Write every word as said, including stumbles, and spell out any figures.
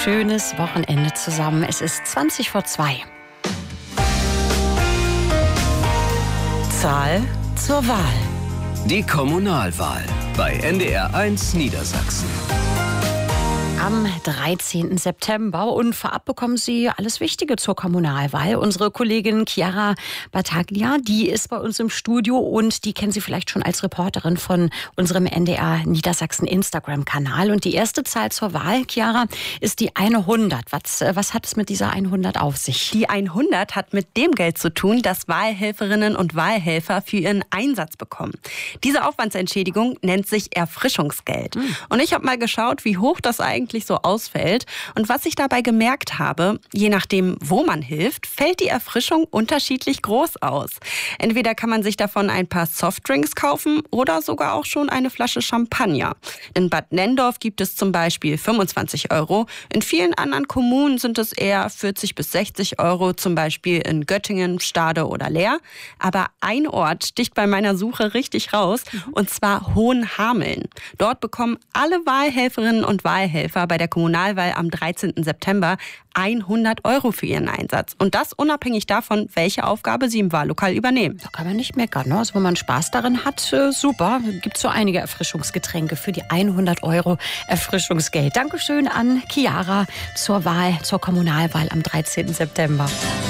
schönes Wochenende zusammen. Es ist zwanzig vor zwei. Zahl zur Wahl. Die Kommunalwahl bei N D R eins Niedersachsen. Am dreizehnten September und vorab bekommen Sie alles Wichtige zur Kommunalwahl. Unsere Kollegin Chiara Battaglia, die ist bei uns im Studio und die kennen Sie vielleicht schon als Reporterin von unserem N D R Niedersachsen Instagram-Kanal. Und die erste Zahl zur Wahl, Chiara, ist die hundert. Was, was hat es mit dieser hundert auf sich? Die hundert hat mit dem Geld zu tun, das Wahlhelferinnen und Wahlhelfer für ihren Einsatz bekommen. Diese Aufwandsentschädigung nennt sich Erfrischungsgeld. Mhm. Und ich habe mal geschaut, wie hoch das eigentlich so ausfällt. Und was ich dabei gemerkt habe, je nachdem, wo man hilft, fällt die Erfrischung unterschiedlich groß aus. Entweder kann man sich davon ein paar Softdrinks kaufen oder sogar auch schon eine Flasche Champagner. In Bad Nenndorf gibt es zum Beispiel fünfundzwanzig Euro. In vielen anderen Kommunen sind es eher vierzig bis sechzig Euro, zum Beispiel in Göttingen, Stade oder Leer. Aber ein Ort sticht bei meiner Suche richtig raus, und zwar Hohenhameln. Dort bekommen alle Wahlhelferinnen und Wahlhelfer bei der Kommunalwahl am dreizehnten September hundert Euro für ihren Einsatz. Und das unabhängig davon, welche Aufgabe sie im Wahllokal übernehmen. Da kann man nicht meckern, ne? Also wenn man Spaß darin hat, äh, super. Es gibt so einige Erfrischungsgetränke für die hundert Euro Erfrischungsgeld. Dankeschön an Chiara zur Wahl, zur Kommunalwahl am dreizehnten September.